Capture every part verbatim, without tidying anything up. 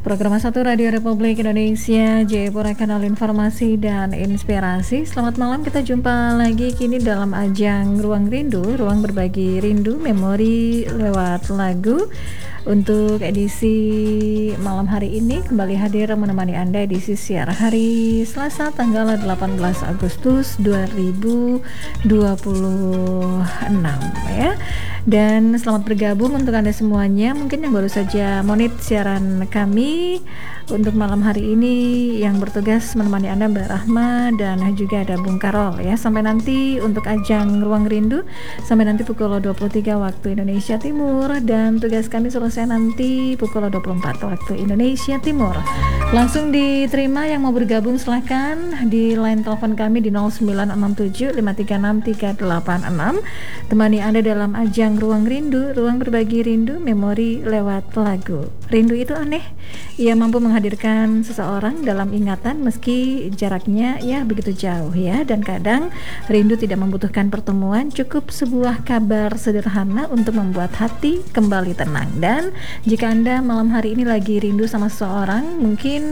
Program satu Radio Republik Indonesia, Jayapura Kanal Informasi dan Inspirasi. Selamat malam, kita jumpa lagi kini dalam ajang Ruang Rindu, ruang berbagi rindu, memori lewat lagu. Untuk edisi malam hari ini kembali hadir menemani Anda edisi siar hari Selasa tanggal delapan belas Agustus dua ribu dua puluh enam ya. Dan selamat bergabung untuk Anda semuanya. Mungkin yang baru saja monit siaran kami untuk malam hari ini, yang bertugas menemani Anda Mbak Rahma dan juga ada Bung Karol ya. Sampai nanti untuk ajang Ruang Rindu sampai nanti pukul dua puluh tiga waktu Indonesia Timur, dan tugas kami selesai nanti pukul dua puluh empat waktu Indonesia Timur. Langsung diterima yang mau bergabung, silahkan di line telepon kami di nol sembilan enam tujuh lima tiga enam tiga delapan enam. Temani Anda dalam ajang Ruang Rindu, ruang berbagi rindu, memori lewat lagu. Rindu itu aneh, ia mampu menghadirkan seseorang dalam ingatan meski jaraknya ya begitu jauh ya. Dan kadang rindu tidak membutuhkan pertemuan, cukup sebuah kabar sederhana untuk membuat hati kembali tenang. Dan jika Anda malam hari ini lagi rindu sama seseorang, mungkin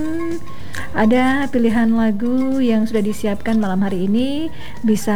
ada pilihan lagu yang sudah disiapkan malam hari ini bisa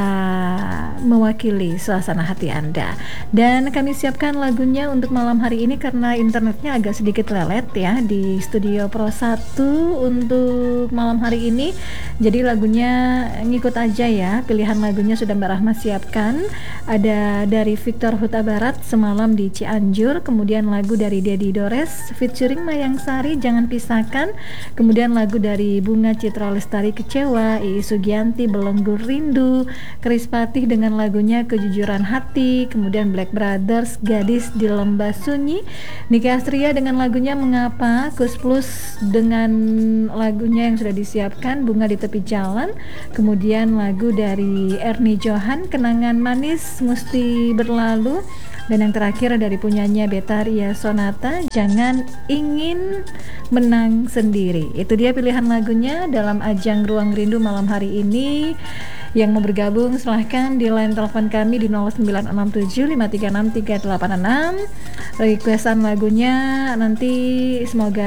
mewakili suasana hati Anda. Dan kami siapkan lagunya untuk malam hari ini karena internetnya agak sedikit lelet ya di Studio Pro satu untuk malam hari ini. Jadi lagunya ngikut aja ya. Pilihan lagunya sudah Mbak Rahma siapkan. Ada dari Victor Huta Barat, Semalam di Cianjur. Kemudian lagu dari Dedi Dores featuring Mayang Sari, Jangan Pisahkan. Kemudian lagu dari Bunga Citra Lestari, Kecewa. Iis Sugianti, Belenggu Rindu. Kris Patih dengan lagunya Kejujuran Hati. Kemudian Black Brothers, Gadis di Lembah Sunyi. Niki Astria dengan lagunya Mengapa. Kus Plus dengan lagunya yang sudah disiapkan Bunga di Tepi Jalan. Kemudian lagu dari Ernie Johan, Kenangan Manis Mesti Berlalu. Dan yang terakhir dari punyanya Betaria Sonata, Jangan Ingin Menang Sendiri. Itu dia pilihan lagunya dalam ajang Ruang Rindu malam hari ini. Yang mau bergabung silahkan di line telepon kami di nol sembilan enam tujuh lima tiga enam tiga delapan enam. Requestan lagunya nanti semoga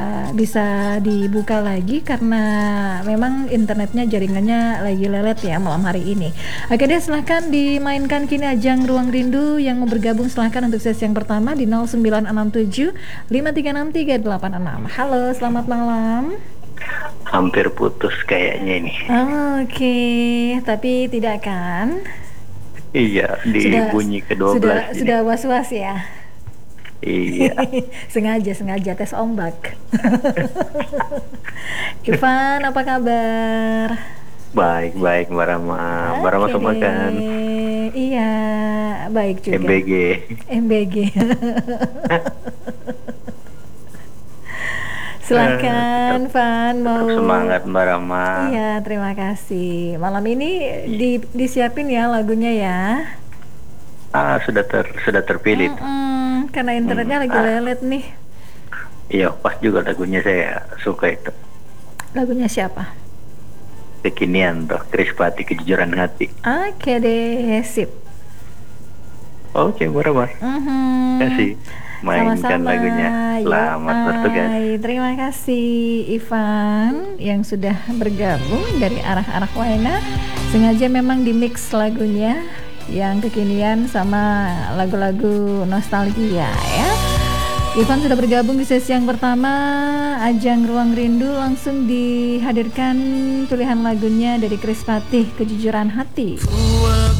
bisa dibuka lagi karena memang internetnya jaringannya lagi lelet ya malam hari ini. Oke deh, silahkan dimainkan kini ajang Ruang Rindu. Yang mau bergabung silahkan untuk sesi yang pertama di nol sembilan enam tujuh lima tiga enam tiga delapan enam. Halo, selamat malam. Hampir putus kayaknya ini. Oh, oke, okay. Tapi tidak kan? Iya, di sudah, bunyi kedua belas. Sudah, sudah was-was ya? Iya. sengaja, sengaja tes ombak. Ivan, apa kabar? Baik, baik, Mbak Rama. Okay. Mbak Rama sama kan? Iya, baik juga. M B G. M B G. Silahkan, Van, mau semangat Mbak Rama. Iya, terima kasih. Malam ini di, disiapin ya lagunya ya. Ah, sudah ter sudah terpilih. Mm-mm, karena internetnya hmm. lagi lelet ah. nih. Iya, pas juga lagunya, saya suka itu. Lagunya siapa? Kekinian tuh, Kris Patih, Kejujuran Hati. Oke deh, sip. Oke, Mbak Rama. Mm-hmm. Terima kasih. Mainkan sama-sama lagunya. Selamat ya, bertugas. Terima kasih Ivan yang sudah bergabung dari arah-arah Waina. Sengaja memang di mix lagunya yang kekinian sama lagu-lagu nostalgia ya. Ivan sudah bergabung di sesi yang pertama ajang Ruang Rindu. Langsung dihadirkan pilihan lagunya dari Kris Patih, Kejujuran Hati.